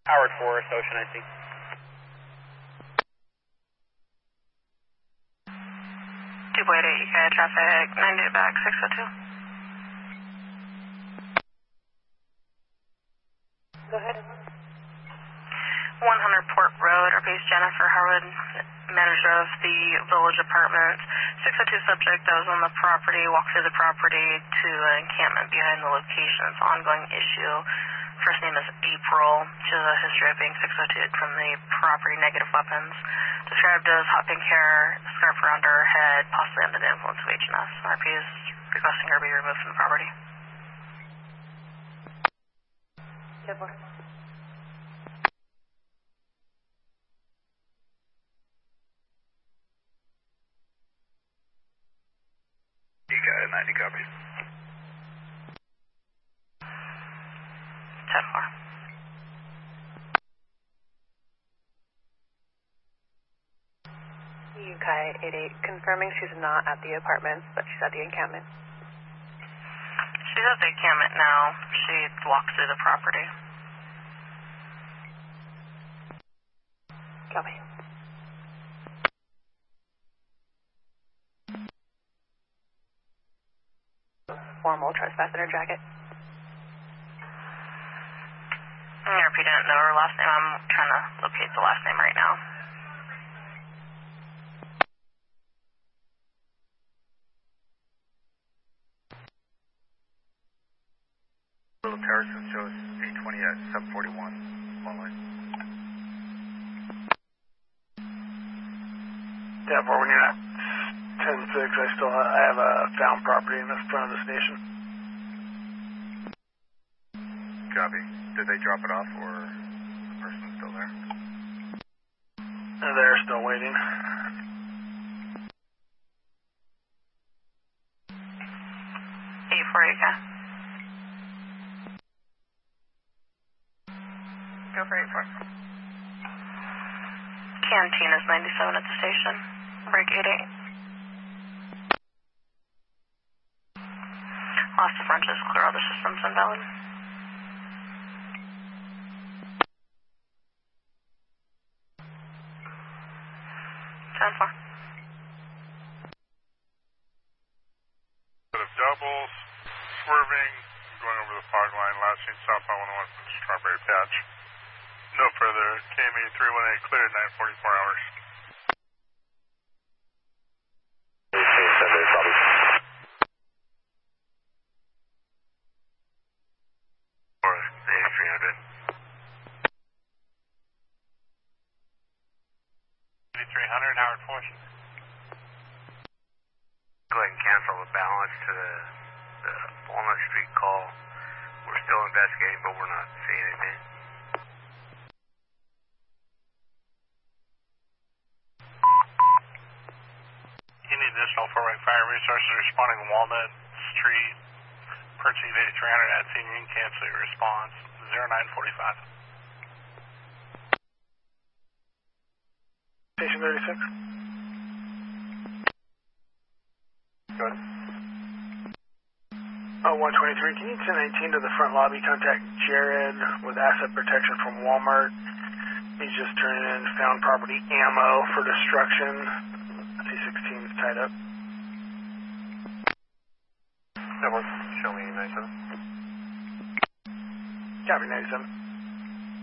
Howard Forest, Ocean, I see. Duplicate 8 UK traffic, 98 back, 602. Go ahead. 100 Port Road, our base Jennifer Harwood, manager of the Village Apartments. 602 subject that was on the property, walked through the property to an encampment behind the location. It's an ongoing issue. First name is April. She has a history of being 602 from the property, negative weapons. Described as hot pink hair, scarf around her head, possibly under the influence of HNS. RP is requesting her be removed from the property. Deborah. You got it, 90 copy. 10-4. UK 88, confirming she's not at the apartments, but she's at the encampment. She's at the encampment now. She walked through the property. Copy. Formal trespass in her jacket. RP didn't know her last name. I'm trying to locate the last name right now. Little Harrison shows 820 at sub 41, long line. Yeah, when you're at 10-6, I have a found property in the front of the station. Copy. Did they drop it off, or the person's still there? They're still waiting. 8-4 UK. Go for 8-4. Canteen is 97 at the station. Break 88. Lost of wrenches, clear other systems invalid. Set of doubles, swerving, going over the fog line, last seen southbound 101 from Strawberry Patch. No further, KME 318 cleared, 944 hours. Or 8300. 8300, Howard Forest. Go ahead and cancel the balance to the Walnut Street call. We're still investigating, but we're not seeing anything. Any additional Fort Fire Resources responding Walnut Street, purchase 8300 at senior, you can cancel your response, 0945. Station 36. Good. 123, can you 1019 to the front lobby, contact Jared with asset protection from Walmart. He's just turning in found property ammo for destruction. C-16 is tied up. That works. Show me 97. Copy 97.